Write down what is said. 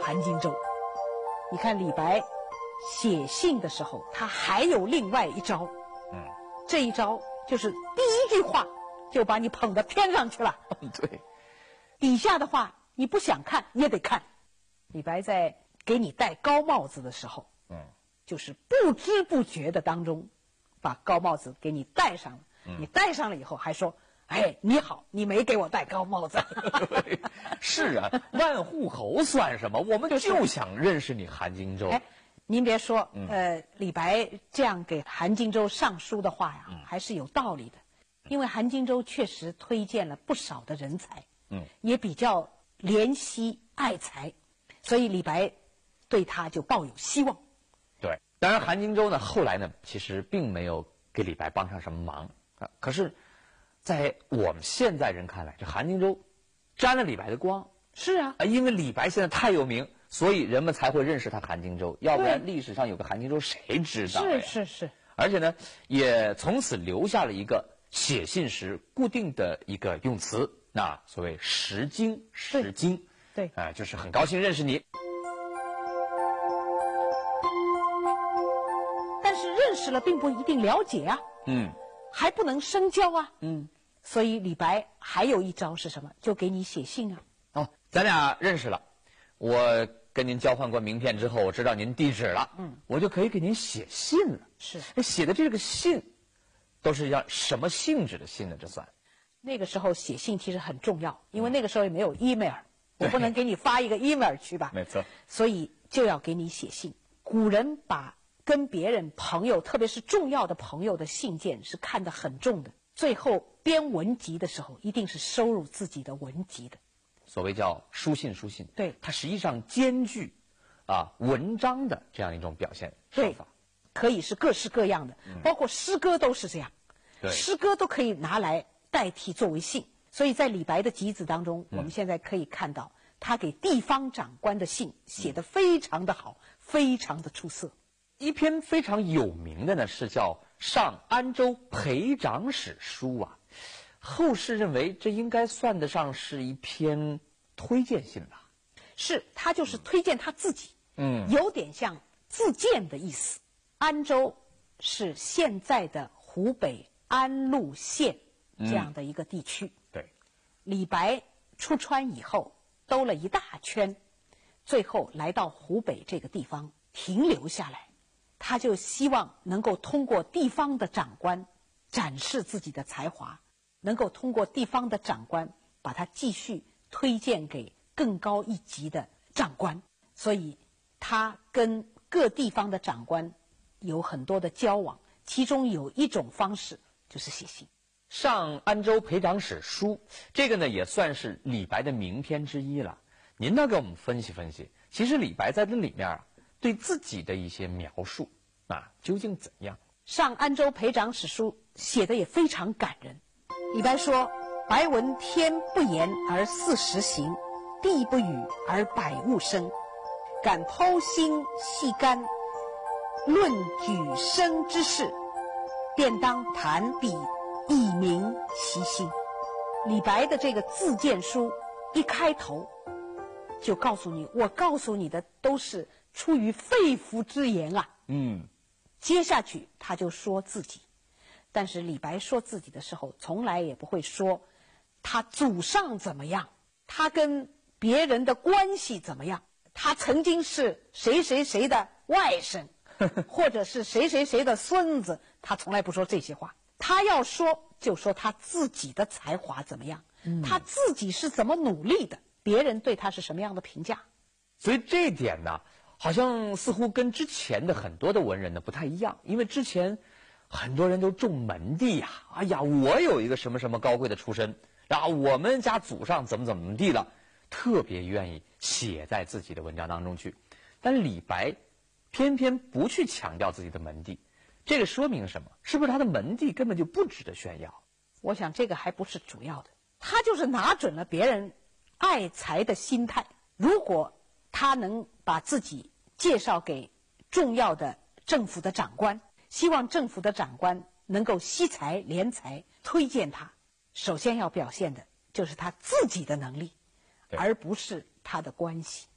韩荆州。你看李白写信的时候，他还有另外一招，这一招就是第一句话就把你捧到天上去了。 对， 底下的话你不想看也得看。李白在给你戴高帽子的时候，就是不知不觉的当中把高帽子给你戴上了。你戴上了以后还说，哎，你好，你没给我戴高帽子。 是啊，万户侯算什么？我们就想认识你韩荆州。 哎，您别说，李白这样给韩荆州上书的话呀，还是有道理的。因为韩荆州确实推荐了不少的人才，也比较怜惜爱才，所以李白对他就抱有希望。 对，当然韩荆州呢，后来呢，其实并没有给李白帮上什么忙啊。可是，在我们现在人看来，这韩荆州沾了李白的光。 是啊， 因为李白现在太有名，所以人们才会认识他韩荆州。要不然历史上有个韩荆州，谁知道呀？ 是。 而且呢，也从此留下了一个写信时固定的一个用词，那所谓识经。 对， 就是很高兴认识你。 但是认识了并不一定了解啊，还不能深交啊，所以李白还有一招是什么？就给你写信啊。 咱俩认识了，我跟您交换过名片之后，我知道您地址了，我就可以给您写信了。 是， 写的这个信都是要什么性质的信呢？这算那个时候写信其实很重要，因为那个时候也没有 email，我不能给你发一个 email 去吧？ 没错， 所以就要给你写信。古人把跟别人朋友，特别是重要的朋友的信件是看得很重的，最后编文集的时候一定是收入自己的文集的。 所谓叫书信， 对， 它实际上兼具文章的这样一种表现手法， 可以是各式各样的，包括诗歌都是这样，诗歌都可以拿来代替作为信。所以在李白的集子当中，我们现在可以看到他给地方长官的信写得非常的好，非常的出色。 一篇非常有名的呢是叫《上安州裴长史书》啊。后世认为这应该算得上是一篇推荐信吧？ 是，他就是推荐他自己，有点像自荐的意思。安州是现在的湖北安陆县这样的一个地区。 对， 李白出川以后兜了一大圈，最后来到湖北这个地方停留下来，他就希望能够通过地方的长官展示自己的才华，能够通过地方的长官把他继续推荐给更高一级的长官，所以他跟各地方的长官有很多的交往，其中有一种方式就是写信。 上安州裴长史书，这个呢也算是李白的名篇之一了。您倒给我们分析分析，其实李白在这里面对自己的一些描述究竟怎样？ 上安州裴长史书写的也非常感人。李白说：白闻天不言而40行，地不语而百物生。敢剖心细肝，论举生之事，便当谈笔以明其心。李白的这个自荐书一开头就告诉你，我告诉你的都是出于肺腑之言啊。接下去他就说自己，但是李白说自己的时候，从来也不会说他祖上怎么样，他跟别人的关系怎么样，他曾经是谁谁谁的外甥，或者是谁谁谁的孙子，他从来不说这些话。他要说就说他自己的才华怎么样，他自己是怎么努力的，别人对他是什么样的评价。 所以这一点呢，好像似乎跟之前的很多的文人呢不太一样，因为之前很多人都重门第呀，哎呀，我有一个什么什么高贵的出身，然后我们家祖上怎么地了，特别愿意写在自己的文章当中去。但李白偏偏不去强调自己的门第，这个说明什么？是不是他的门第根本就不值得炫耀？ 我想这个还不是主要的，他就是拿准了别人爱才的心态。如果他能把自己介绍给重要的政府的长官，希望政府的长官能够惜才怜才推荐他，首先要表现的就是他自己的能力，而不是他的关系。